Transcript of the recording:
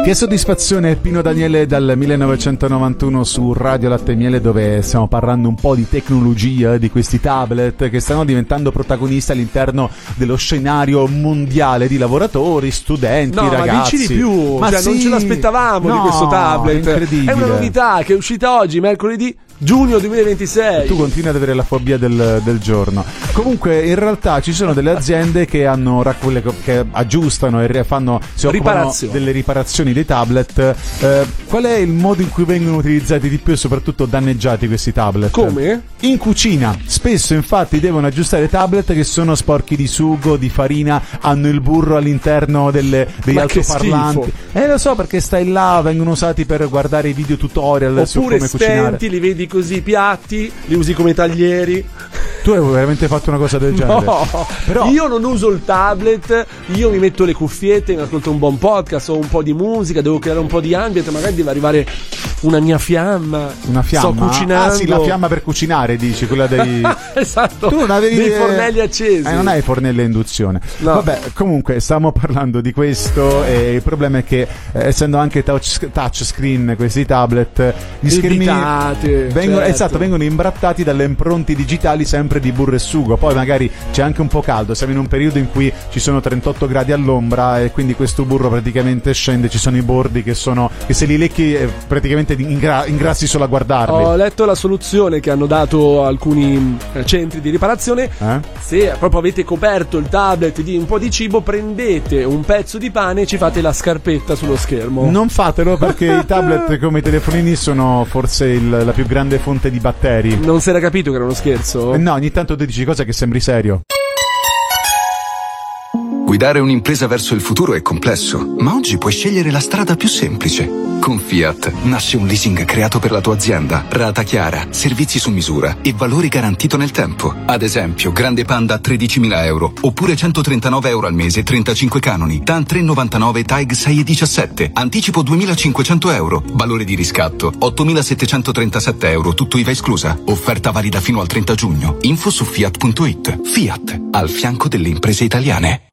Che soddisfazione, Pino Daniele dal 1991 su Radio Latte e Miele, dove stiamo parlando un po' di tecnologia, di questi tablet che stanno diventando protagonisti all'interno dello scenario mondiale di lavoratori, studenti, ragazzi. Ma dici di più, ma cioè, sì, non ce l'aspettavamo di questo tablet. È incredibile. È una novità che è uscita oggi, mercoledì giugno 2026. Tu continui ad avere la fobia del giorno. Comunque in realtà ci sono delle aziende che hanno che aggiustano e si occupano delle riparazioni dei tablet. Qual è il modo in cui vengono utilizzati di più e soprattutto danneggiati questi tablet? Come? In cucina. Spesso infatti devono aggiustare tablet che sono sporchi di sugo, di farina, hanno il burro all'interno degli altoparlanti. Lo so, perché stai là, vengono usati per guardare i video tutorial su come cucinare. Oppure li vedi così piatti, li usi come taglieri. Tu hai veramente fatto una cosa del genere? No, però io non uso il tablet, io mi metto le cuffiette, mi ascolto un buon podcast o un po' di musica, devo creare un po' di ambiente, magari deve arrivare una mia fiamma. Una fiamma? Sto cucinando. Ah sì, la fiamma per cucinare, dici, quella dei... Esatto, tu non avevi dei fornelli accesi. Non hai fornelli a induzione. No. Vabbè, comunque stiamo parlando di questo e il problema è che essendo anche touchscreen questi tablet, gli schermi vengono imbrattati dalle impronte digitali sempre di burro e sugo. Poi magari c'è anche un po' caldo, siamo in un periodo in cui ci sono 38 gradi all'ombra e quindi questo burro praticamente scende, ci sono i bordi che se li lecchi praticamente ingrassi solo a guardarli. Ho letto la soluzione che hanno dato alcuni centri di riparazione. Se proprio avete coperto il tablet di un po' di cibo, prendete un pezzo di pane e ci fate la scarpetta sullo schermo. Non fatelo, perché i tablet come i telefonini sono forse la più grande fonte di batteri. Non si era capito che era uno scherzo? No, ogni tanto tu dici cosa che sembri serio. Guidare un'impresa verso il futuro è complesso, ma oggi puoi scegliere la strada più semplice. Con Fiat nasce un leasing creato per la tua azienda, rata chiara, servizi su misura e valore garantito nel tempo. Ad esempio, Grande Panda a 13.000 euro, oppure 139 euro al mese, 35 canoni, TAN 3,99, TAG 6,17, anticipo 2.500 euro, valore di riscatto 8.737 euro, tutto IVA esclusa. Offerta valida fino al 30 giugno. Info su Fiat.it. Fiat, al fianco delle imprese italiane.